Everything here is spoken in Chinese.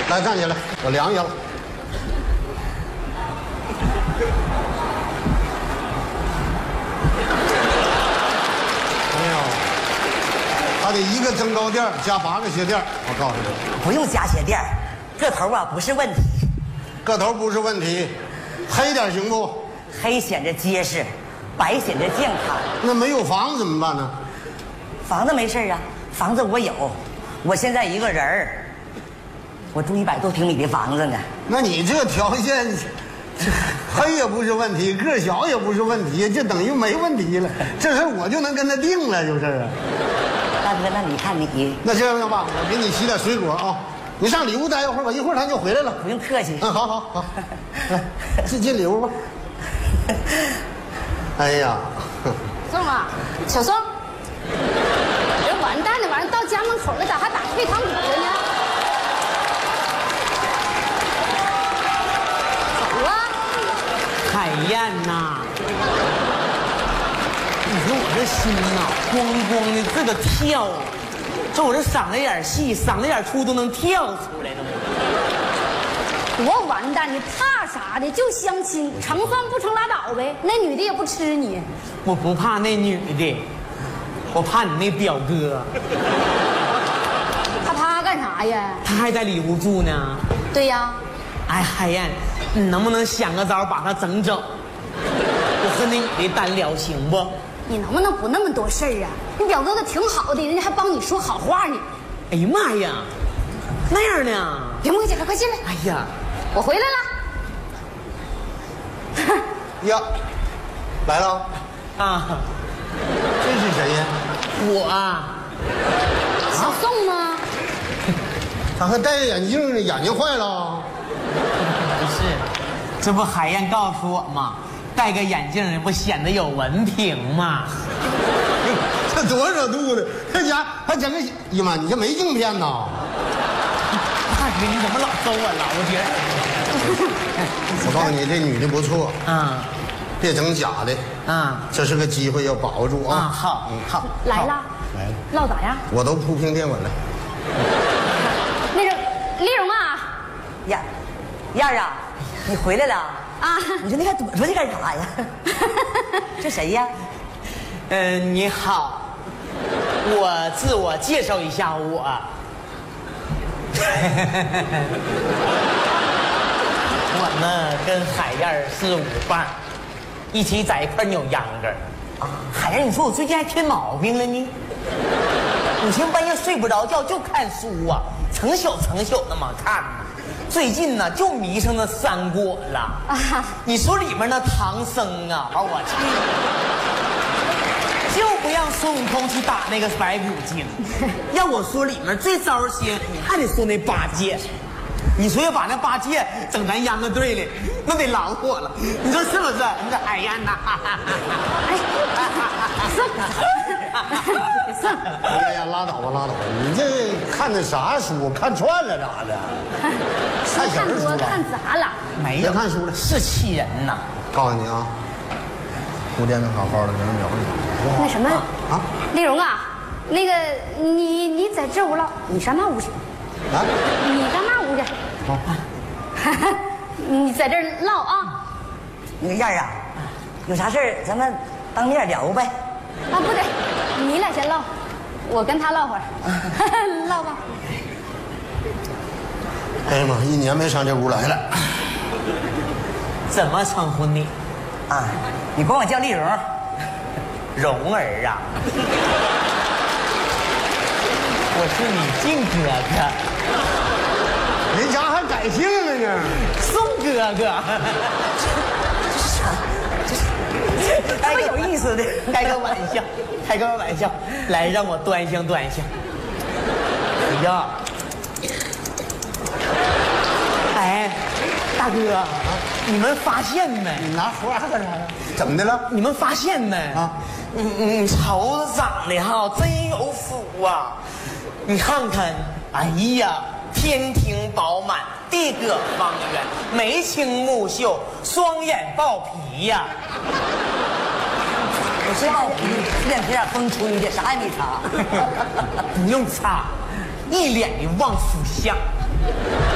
来，站起来，我量一下了。没有，他得一个增高垫加8个鞋垫。我告诉你， 不用加鞋垫，个头啊不是问题。 个头不是问题，黑点行不？ 黑显着结实，白显着健康。 那没有房子怎么办呢？ 房子没事啊，房子我有，我现在一个人儿，我住100多平米的房子呢。 那你这条件，黑也不是问题，个小也不是问题，就等于没问题了。这事我就能跟他定了，就是啊。 大哥，那你看你， 那这样吧，我给你洗点水果啊。你上里屋待一会儿吧，一会儿他就回来了。 不用客气。 嗯，好，来，进里屋吧。哎呀， 宋啊，小宋，这完蛋了，完了到家门口了，咋还打退堂鼓了呢？走啊！ 海燕呐，你说我这心呐，咣咣的这个跳，这我这嗓子眼细，嗓子眼粗都能跳出来了。 多完蛋！你怕啥的？就相亲，成算不成拉倒呗。那女的也不吃你。 我不怕那女的，我怕你那表哥。 怕他干啥呀？ 他还在里屋住呢。 对呀。 哎，海燕，你能不能想个招把他整走？我和那女的单聊行不？ 你能不能不那么多事儿啊？你表哥哥挺好的，人家还帮你说好话呢。 哎呀妈呀，那样呢？ 别磨叽了，快进来。 哎呀， 我回来了。 呀，来了啊， 这是谁呀？ 我啊， 小宋吗？ 他还戴着眼镜呢，眼睛坏了。 不是，这不海燕告诉我吗？戴个眼镜不显得有文凭吗？ 这多少度的？这家还整个……哎呀妈，你这没镜片呐？ 大哥，你怎么老收我老爹？ 我告诉你，这女的不错啊， 别整假的啊， 这是个机会，要把握住啊！ 好，好， 来了， 来了， 唠咋样？ 我都铺平垫稳了。 那个丽蓉啊， 燕儿啊，你回来了啊？ 你说你还躲出去干啥呀？这谁呀？ 你好，我自我介绍一下我。我呢跟海燕是舞伴，一起在一块扭秧歌。 啊，海燕，你说我最近还添毛病了呢？ 以前半夜睡不着觉就看书啊，成宿那么看呢。最近呢就迷上那三国了啊！你说里面那唐僧啊，把我气，就不让孙悟空去打那个白骨精。要我说里面最招心，还得说那八戒。你说要把那八戒整咱秧歌队里，那得老火了。你说是不是？你这海燕呐？ 哎呀，拉倒吧！你这看的啥书？看串了咋的？ 看多看杂了。 没有别看书了， 是气人呐！ 告诉你啊，铺垫的好好的，给人聊聊。 那什么啊， 丽蓉啊，那个你在这屋唠，你上那屋去。 啊， 你上那屋去。 好。 你在这儿唠啊。 那个燕儿啊，有啥事儿咱们当面聊呗。 啊，不对，你俩先唠，我跟他唠会儿。唠吧。 哎呀妈，1年没上这屋来了。 怎么称呼你？ 啊，你管我叫丽蓉。 蓉儿啊，我是你静哥哥。 人家还改姓了呢。 宋哥哥。 这么有意思的， 开个玩笑，开个玩笑，来让我端详端详。哎呀，哎，大哥，你们发现没？ 你拿活干啥呀？怎么的了？ 你们发现没？ 啊， 瞅着长得哈真有福啊！你看看，哎呀，天庭饱满，地阁方圆，眉清目秀，双眼爆皮呀！ 我是爆皮，这两天点风吹的，啥也没擦。 不用擦，一脸的旺夫相。